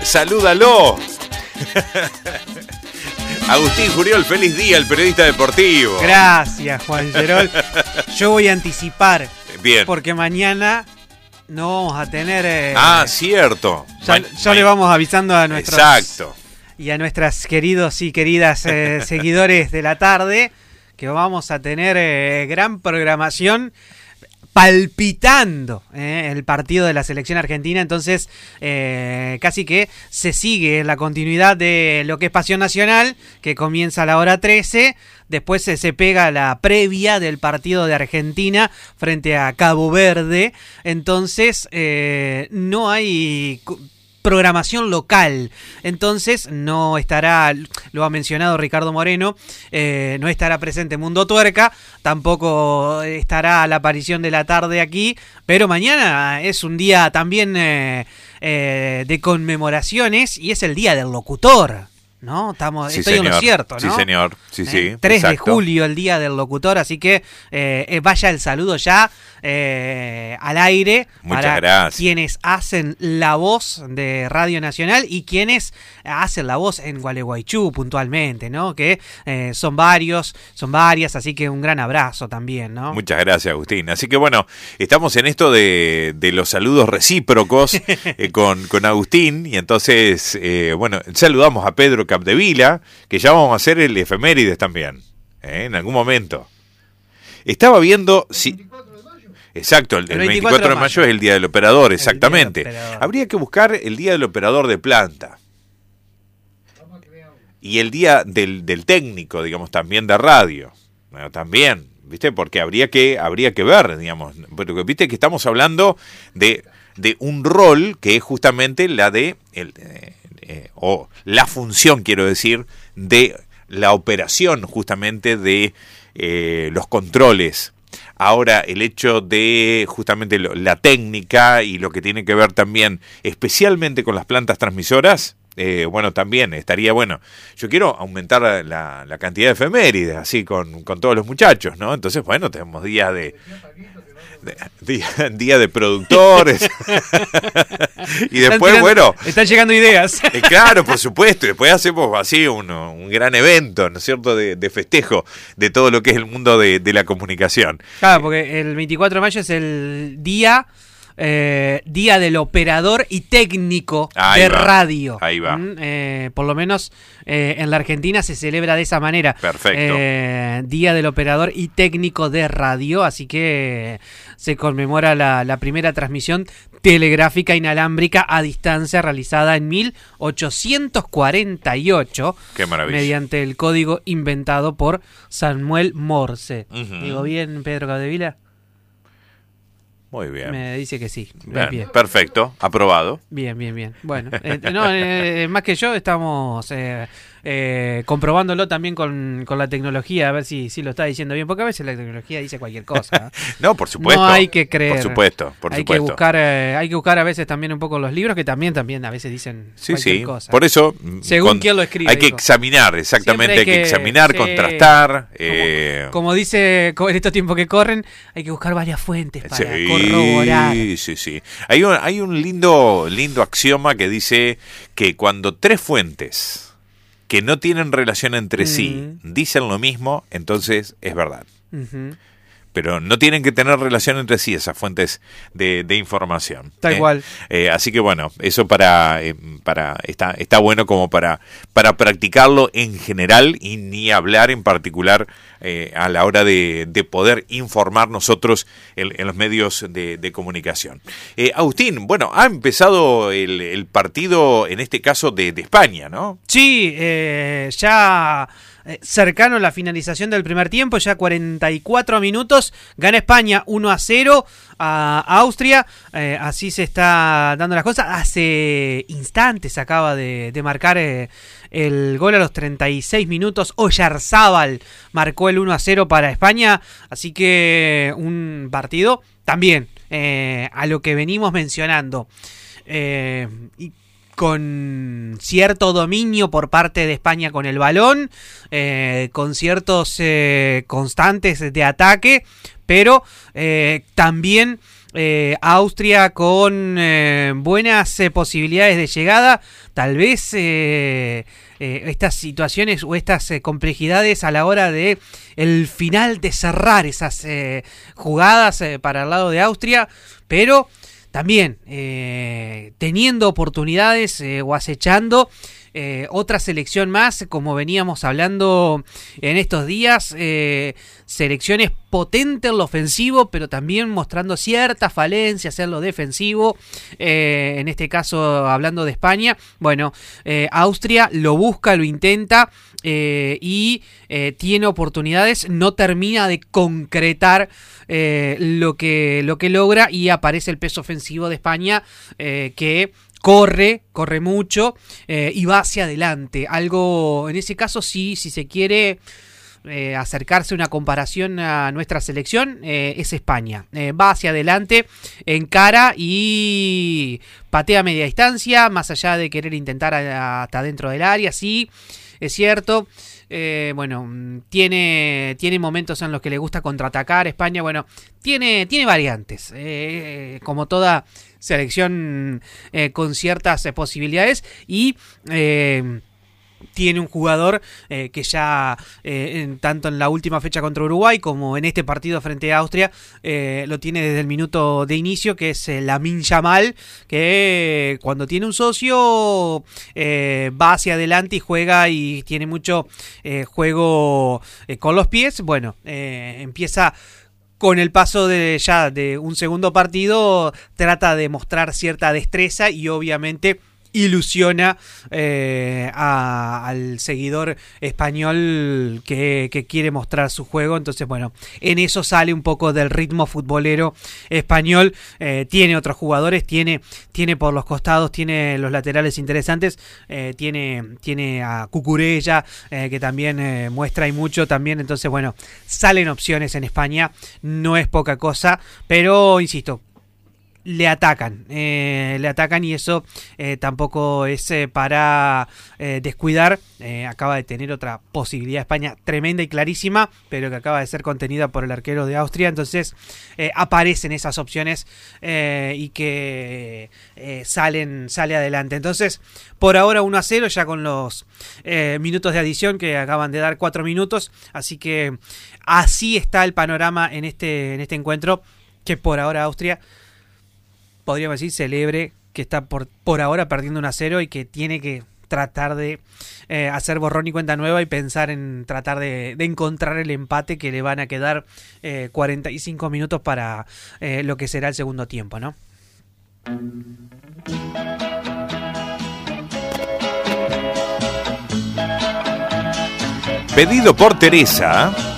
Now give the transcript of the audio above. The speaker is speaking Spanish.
Salúdalo. Agustín Juriol, feliz día, el periodista deportivo. Gracias, Juan Gerol. Yo voy a anticipar. Bien. Porque mañana no vamos a tener... cierto. Ya le vamos avisando a nuestros... Exacto. Y a nuestras queridos y queridas seguidores de la tarde que vamos a tener gran programación palpitando el partido de la selección argentina. Entonces casi que se sigue la continuidad de lo que es Pasión Nacional, que comienza a la hora 13. Después se pega la previa del partido de Argentina frente a Cabo Verde. Entonces no hay programación local, entonces no estará, lo ha mencionado Ricardo Moreno, no estará presente Mundo Tuerca, tampoco estará la aparición de la tarde aquí, pero mañana es un día también de conmemoraciones y es el día del locutor, ¿no? Sí, estoy en lo cierto, ¿no? Sí, señor. Sí, 3 exacto. de julio, el día del locutor, así que vaya el saludo ya al aire. Muchas para gracias. Quienes hacen la voz de Radio Nacional y quienes hacen la voz en Gualeguaychú puntualmente, ¿no? Que son varias, así que un gran abrazo también, ¿no? Muchas gracias, Agustín. Así que bueno, estamos en esto de los saludos recíprocos con Agustín, y entonces, bueno, saludamos a Pedro Capdevila, que ya vamos a hacer el efemérides también, en algún momento. Estaba viendo... Exacto, el 24 de mayo es el Día del Operador, exactamente. Del operador. Habría que buscar el Día del Operador de planta. Y el Día del Técnico, digamos, también de radio. Bueno, también, ¿viste? Porque habría que ver, digamos. Porque viste que estamos hablando de un rol que es justamente la de... o la función, quiero decir, de la operación justamente de los controles. Ahora, el hecho de justamente la técnica y lo que tiene que ver también especialmente con las plantas transmisoras, bueno, también estaría bueno. Yo quiero aumentar la cantidad de efemérides, así con todos los muchachos, ¿no? Entonces, bueno, tenemos días día de productores. Y después, están llegando ideas. Claro, por supuesto. Y después hacemos así un gran evento, ¿no es cierto?, de festejo de todo lo que es el mundo de la comunicación. Claro, porque el 24 de mayo es el día del operador y técnico de radio. Ahí va. Por lo menos en la Argentina se celebra de esa manera. Perfecto. Día del operador y técnico de radio, así que se conmemora la primera transmisión telegráfica inalámbrica a distancia realizada en 1848. Qué maravilla. Mediante el código inventado por Samuel Morse. Uh-huh. ¿Digo bien, Pedro Capdevila? Muy bien. Me dice que sí. Bien. Perfecto, aprobado. Bien. Bueno, más que yo estamos comprobándolo también con la tecnología, a ver si lo está diciendo bien, porque a veces la tecnología dice cualquier cosa. No, por supuesto. No hay que creer. Por supuesto. Hay que buscar a veces también un poco los libros que también a veces dicen cualquier cosa. Por eso, según quién lo escribe. Hay que examinar, exactamente, hay que examinar, sí, contrastar. Como dice en estos tiempos que corren, hay que buscar varias fuentes para corroborar. Sí. Hay un lindo axioma que dice que cuando 3 fuentes que no tienen relación entre sí dicen lo mismo, entonces es verdad. Uh-huh. Pero no tienen que tener relación entre sí esas fuentes de información. Tal cual. Así que bueno, eso está bueno como para practicarlo en general y ni hablar en particular a la hora de poder informar nosotros en los medios de comunicación. Agustín, bueno, ha empezado el partido, en este caso de España, ¿no? Sí, ya... cercano a la finalización del primer tiempo, ya 44 minutos, gana España 1-0 a Austria, así se está dando las cosas. Hace instantes acaba de marcar el gol a los 36 minutos, Oyarzábal marcó el 1-0 para España, así que un partido también a lo que venimos mencionando, y con cierto dominio por parte de España con el balón, con ciertos constantes de ataque, pero también Austria con buenas posibilidades de llegada, tal vez estas situaciones o estas complejidades a la hora de el final de cerrar esas jugadas para el lado de Austria, pero también teniendo oportunidades o acechando otra selección más, como veníamos hablando en estos días, selecciones potentes en lo ofensivo, pero también mostrando ciertas falencias en lo defensivo, en este caso hablando de España. Bueno, Austria lo busca, lo intenta y tiene oportunidades, no termina de concretar lo que logra, y aparece el peso ofensivo de España que corre mucho y va hacia adelante. Algo, en ese caso, sí, si se quiere acercarse a una comparación a nuestra selección, es España. Va hacia adelante, encara y patea a media distancia, más allá de querer intentar hasta dentro del área, sí, es cierto. Bueno, tiene momentos en los que le gusta contraatacar. España, bueno, tiene variantes, como toda selección con ciertas posibilidades, y tiene un jugador que ya, tanto en la última fecha contra Uruguay como en este partido frente a Austria, lo tiene desde el minuto de inicio, que es Lamine Yamal, que cuando tiene un socio va hacia adelante y juega, y tiene mucho juego con los pies. Bueno, empieza con el paso de un segundo partido, trata de mostrar cierta destreza y obviamente ilusiona al seguidor español que quiere mostrar su juego. Entonces, bueno, en eso sale un poco del ritmo futbolero español. Tiene otros jugadores, tiene por los costados, tiene los laterales interesantes, tiene a Cucurella, que también muestra y mucho también. Entonces, bueno, salen opciones en España, no es poca cosa, pero insisto, le atacan y eso tampoco es para descuidar. Acaba de tener otra posibilidad España tremenda y clarísima, pero que acaba de ser contenida por el arquero de Austria. Entonces aparecen esas opciones y que sale adelante. Entonces, por ahora 1-0 ya con los minutos de adición que acaban de dar 4 minutos. Así que así está el panorama en este encuentro, que por ahora Austria, podríamos decir, celebre que está por ahora perdiendo 1-0 y que tiene que tratar de hacer borrón y cuenta nueva y pensar en tratar de encontrar el empate, que le van a quedar 45 minutos para lo que será el segundo tiempo, ¿no? Pedido por Teresa.